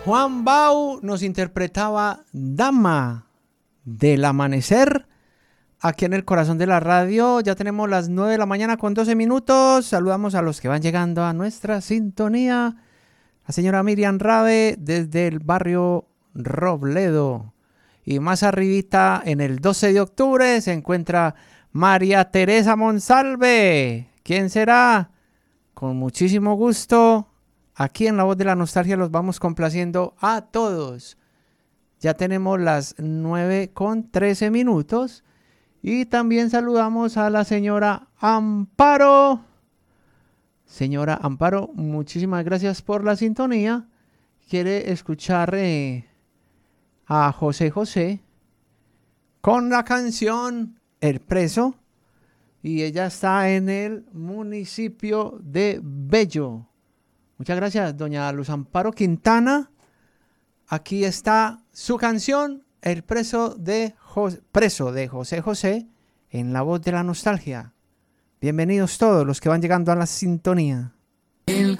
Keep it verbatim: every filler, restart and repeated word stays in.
Juan Bau nos interpretaba Dama del Amanecer. Aquí en el corazón de la radio ya tenemos las nueve de la mañana con doce minutos. Saludamos a los que van llegando a nuestra sintonía. La señora Miriam Rabe desde el barrio Robledo. Y más arribita, en el doce de octubre, se encuentra María Teresa Monsalve. ¿Quién será? Con muchísimo gusto. Aquí en La Voz de la Nostalgia los vamos complaciendo a todos. Ya tenemos las nueve con trece minutos. Y también saludamos a la señora Amparo. Señora Amparo, muchísimas gracias por la sintonía. Quiere escuchar eh, a José José con la canción El Preso. Y ella está en el municipio de Bello. Muchas gracias, doña Luz Amparo Quintana. Aquí está su canción, El Preso de, Jos- Preso de José José, en La Voz de la Nostalgia. Bienvenidos todos los que van llegando a la sintonía. El